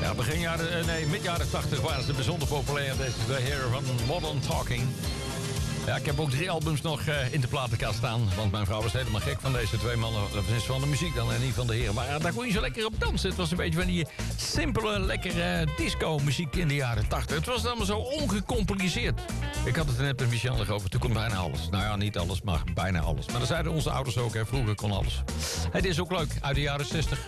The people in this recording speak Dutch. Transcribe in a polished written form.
Ja, mid jaren 80 waren ze bijzonder populair. Deze twee heren van Modern Talking. Ja, ik heb ook 3 albums nog in de platenkast staan. Want mijn vrouw was helemaal gek van deze twee mannen. Dat is van de muziek dan en niet van de heren. Maar daar kon je zo lekker op dansen. Het was een beetje van die simpele, lekkere disco-muziek in de jaren 80. Het was allemaal zo ongecompliceerd. Ik had het er net met Michel nog over. Toen kon bijna alles. Nou ja, niet alles, maar bijna alles. Maar dat zeiden onze ouders ook. Hè. Vroeger kon alles. Het is ook leuk. Uit de jaren 60.